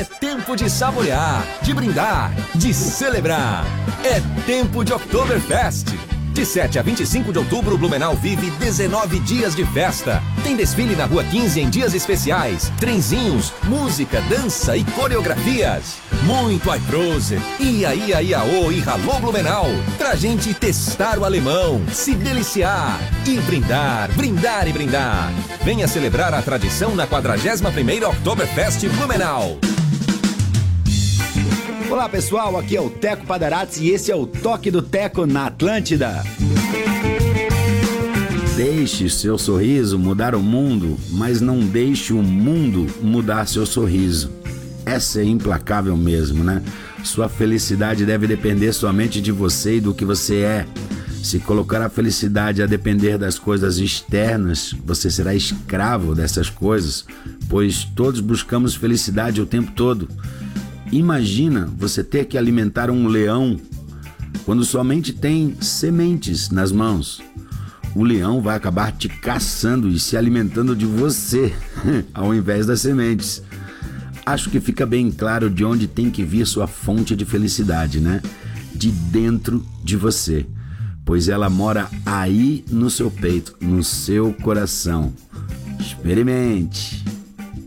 É tempo de saborear, de brindar, de celebrar. É tempo de Oktoberfest. De 7 a 25 de outubro, Blumenau vive 19 dias de festa. Tem desfile na Rua 15 em dias especiais, trenzinhos, música, dança e coreografias. Muito Aiprose, ia, iaô e ralô Blumenau. Pra gente testar o alemão, se deliciar e brindar, brindar e brindar. Venha celebrar a tradição na 41ª Oktoberfest Blumenau. Olá pessoal, aqui é o Teco Padarati e esse é o Toque do Teco na Atlântida. Deixe seu sorriso mudar o mundo, mas não deixe o mundo mudar seu sorriso. Essa é implacável mesmo, né? Sua felicidade deve depender somente de você e do que você é. Se colocar a felicidade a depender das coisas externas, você será escravo dessas coisas, pois todos buscamos felicidade o tempo todo. Imagina você ter que alimentar um leão quando somente tem sementes nas mãos. O leão vai acabar te caçando e se alimentando de você, ao invés das sementes. Acho que fica bem claro de onde tem que vir sua fonte de felicidade, né? De dentro de você, pois ela mora aí no seu peito, no seu coração. Experimente!